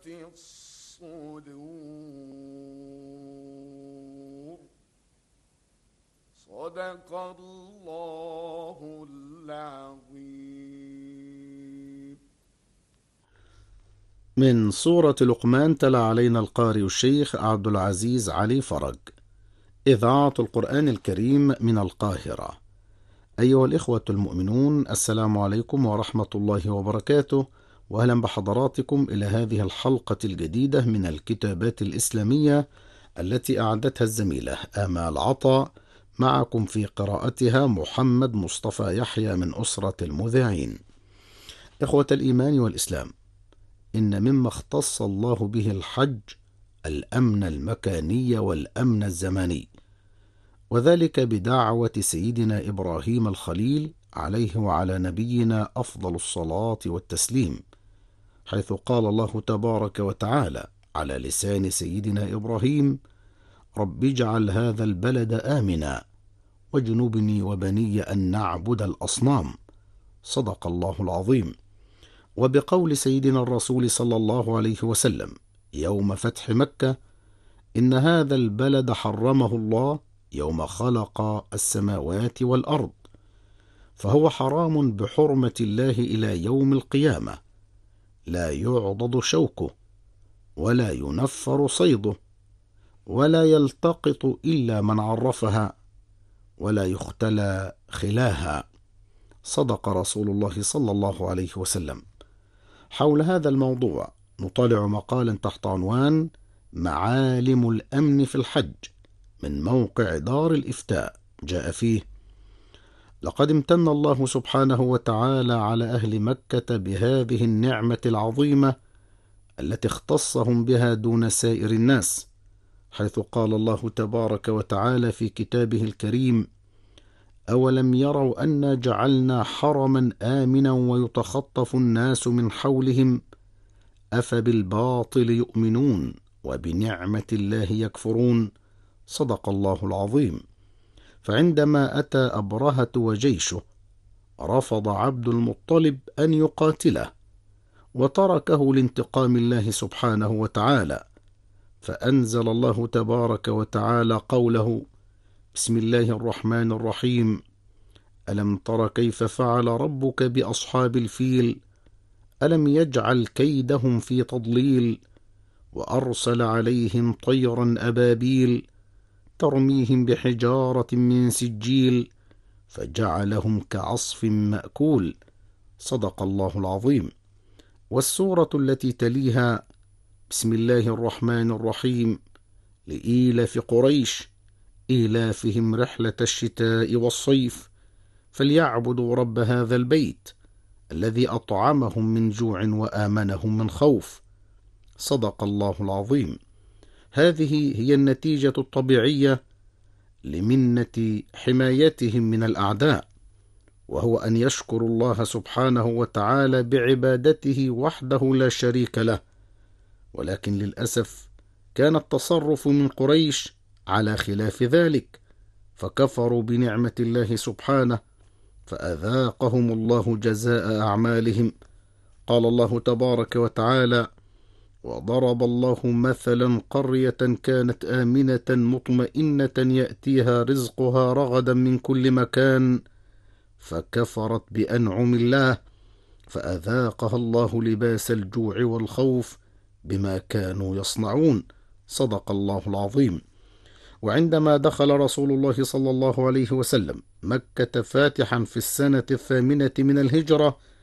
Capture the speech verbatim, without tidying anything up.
الصدور. صدق الله العظيم. من سورة لقمان تلا علينا القارئ الشيخ عبد العزيز علي فرج. إذاعة القرآن الكريم من القاهرة. أيها الإخوة المؤمنون، السلام عليكم ورحمة الله وبركاته، وأهلا بحضراتكم إلى هذه الحلقة الجديدة من الكتابات الإسلامية التي أعدتها الزميلة آمال عطا. معكم في قراءتها محمد مصطفى يحيى من أسرة المذيعين. إخوة الإيمان والإسلام، إن مما اختص الله به الحج الأمن المكاني والأمن الزماني، وذلك بدعوة سيدنا إبراهيم الخليل عليه وعلى نبينا أفضل الصلاة والتسليم، حيث قال الله تبارك وتعالى على لسان سيدنا إبراهيم: رب اجعل هذا البلد آمنا واجنبني وبني أن نعبد الأصنام. صدق الله العظيم. وبقول سيدنا الرسول صلى الله عليه وسلم يوم فتح مكة: إن هذا البلد حرمه الله يوم خلق السماوات والأرض، فهو حرام بحرمة الله إلى يوم القيامة، لا يعضد شوكه ولا ينفر صيده، ولا يلتقط إلا من عرفها، ولا يختلى خلاها. صدق رسول الله صلى الله عليه وسلم. حول هذا الموضوع نطالع مقالا تحت عنوان معالم الأمن في الحج من موقع دار الإفتاء. جاء فيه: لقد امتن الله سبحانه وتعالى على أهل مكة بهذه النعمة العظيمة التي اختصهم بها دون سائر الناس، حيث قال الله تبارك وتعالى في كتابه الكريم: أولم يروا أنا جعلنا حرما آمنا ويتخطف الناس من حولهم أفبالباطل يؤمنون وبنعمة الله يكفرون. صدق الله العظيم. فعندما أتى أبرهة وجيشه رفض عبد المطلب أن يقاتله، وتركه لانتقام الله سبحانه وتعالى، فأنزل الله تبارك وتعالى قوله: بسم الله الرحمن الرحيم: ألم تر كيف فعل ربك بأصحاب الفيل ألم يجعل كيدهم في تضليل وأرسل عليهم طيرا أبابيل ترميهم بحجارة من سجيل فجعلهم كعصف مأكول. صدق الله العظيم. والسورة التي تليها: بسم الله الرحمن الرحيم: لإيلاف قريش إيلافهم رحلة الشتاء والصيف فليعبدوا رب هذا البيت الذي أطعمهم من جوع وآمنهم من خوف. صدق الله العظيم. هذه هي النتيجة الطبيعية لمنة حمايتهم من الأعداء، وهو أن يشكروا الله سبحانه وتعالى بعبادته وحده لا شريك له. ولكن للأسف كان التصرف من قريش على خلاف ذلك، فكفروا بنعمة الله سبحانه فأذاقهم الله جزاء أعمالهم. قال الله تبارك وتعالى: وضرب الله مثلا قرية كانت آمنة مطمئنة يأتيها رزقها رغدا من كل مكان فكفرت بأنعم الله فأذاقها الله لباس الجوع والخوف بما كانوا يصنعون. صدق الله العظيم. وعندما دخل رسول الله صلى الله عليه وسلم مكة فاتحا في السنة الثامنة من الهجرة